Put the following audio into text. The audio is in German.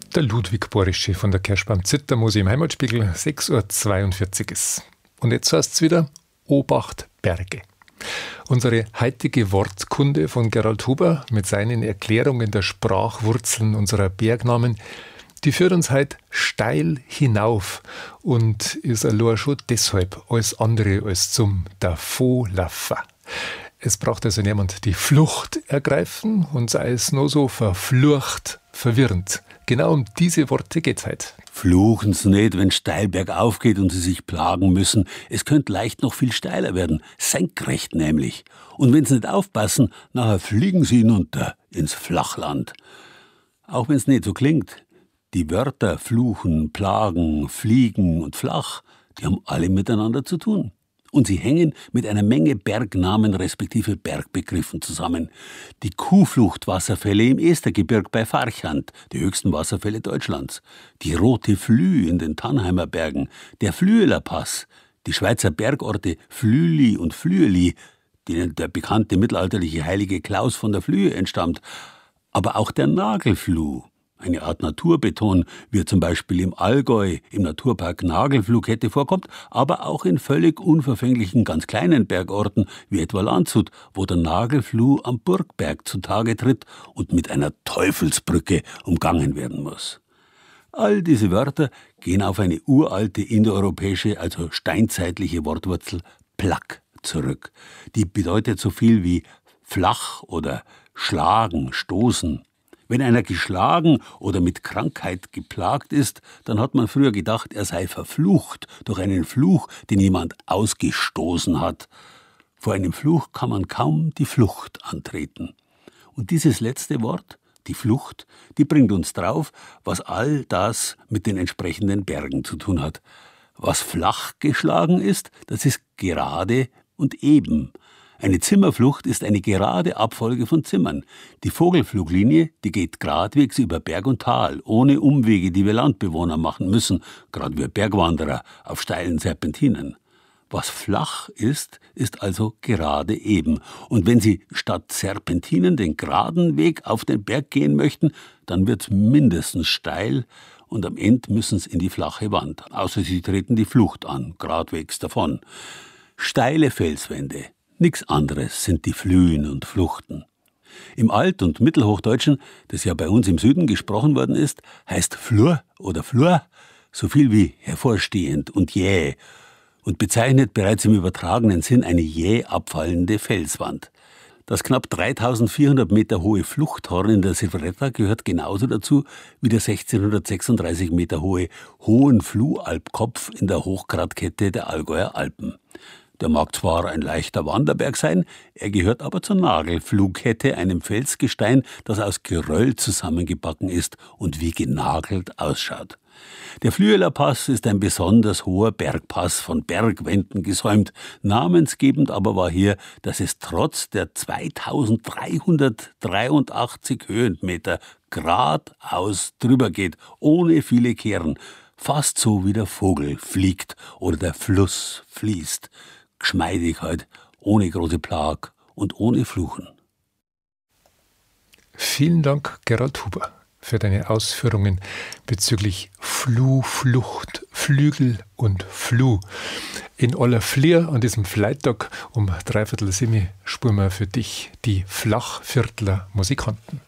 Der Ludwig Borische von der Kerschbaum Zittermose im Heimatspiegel, 6:42 Uhr ist. Und jetzt heißt es wieder Obacht Berge. Unsere heutige Wortkunde von Gerald Huber mit seinen Erklärungen der Sprachwurzeln unserer Bergnamen, die führt uns heute steil hinauf und ist allein schon deshalb alles andere als zum Davonlaufen. Es braucht also niemand die Flucht ergreifen und sei es nur so verflucht, verwirrend. Genau um diese Worte geht's heute. Fluchen Sie nicht, wenn steil bergauf geht und Sie sich plagen müssen. Es könnte leicht noch viel steiler werden, senkrecht nämlich. Und wenn Sie nicht aufpassen, nachher fliegen Sie hinunter ins Flachland. Auch wenn es nicht so klingt. Die Wörter fluchen, plagen, fliegen und flach, die haben alle miteinander zu tun. Und sie hängen mit einer Menge Bergnamen respektive Bergbegriffen zusammen. Die Kuhfluchtwasserfälle im Estergebirg bei Farchant, die höchsten Wasserfälle Deutschlands. Die Rote Flüh in den Tannheimer Bergen, der Flüeler Pass, die Schweizer Bergorte Flüeli und Flüeli, denen der bekannte mittelalterliche Heilige Klaus von der Flühe entstammt. Aber auch der Nagelfluh. Eine Art Naturbeton, wie er zum Beispiel im Allgäu, im Naturpark Nagelfluhkette vorkommt, aber auch in völlig unverfänglichen, ganz kleinen Bergorten, wie etwa Landshut, wo der Nagelfluh am Burgberg zutage tritt und mit einer Teufelsbrücke umgangen werden muss. All diese Wörter gehen auf eine uralte indoeuropäische, also steinzeitliche Wortwurzel Plak zurück. Die bedeutet so viel wie flach oder schlagen, stoßen. Wenn einer geschlagen oder mit Krankheit geplagt ist, dann hat man früher gedacht, er sei verflucht durch einen Fluch, den jemand ausgestoßen hat. Vor einem Fluch kann man kaum die Flucht antreten. Und dieses letzte Wort, die Flucht, die bringt uns drauf, was all das mit den entsprechenden Bergen zu tun hat. Was flach geschlagen ist, das ist gerade und eben. Eine Zimmerflucht ist eine gerade Abfolge von Zimmern. Die Vogelfluglinie, die geht gradwegs über Berg und Tal, ohne Umwege, die wir Landbewohner machen müssen, gerade wir Bergwanderer auf steilen Serpentinen. Was flach ist, ist also gerade eben. Und wenn Sie statt Serpentinen den geraden Weg auf den Berg gehen möchten, dann wird's mindestens steil und am Ende müssen Sie in die flache Wand, außer Sie treten die Flucht an, gradwegs davon. Steile Felswände. Nichts anderes sind die Flühen und Fluchten. Im Alt- und Mittelhochdeutschen, das ja bei uns im Süden gesprochen worden ist, heißt Flur oder Flur so viel wie hervorstehend und jäh und bezeichnet bereits im übertragenen Sinn eine jäh abfallende Felswand. Das knapp 3400 Meter hohe Fluchthorn in der Silvretta gehört genauso dazu wie der 1636 Meter hohe Hohenfluhalpkopf in der Hochgradkette der Allgäuer Alpen. Der mag zwar ein leichter Wanderberg sein, er gehört aber zur Nagelfluhkette, einem Felsgestein, das aus Geröll zusammengebacken ist und wie genagelt ausschaut. Der Flüeler Pass ist ein besonders hoher Bergpass, von Bergwänden gesäumt. Namensgebend aber war hier, dass es trotz der 2383 Höhenmeter geradeaus drüber geht, ohne viele Kehren. Fast so wie der Vogel fliegt oder der Fluss fließt. Geschmeidig halt, ohne große Plag und ohne Fluchen. Vielen Dank, Gerald Huber, für deine Ausführungen bezüglich Fluh, Flucht, Flügel und Fluh. In aller Flier an diesem Freitag um 6:45 spuren wir für dich die Flachviertler Musikanten.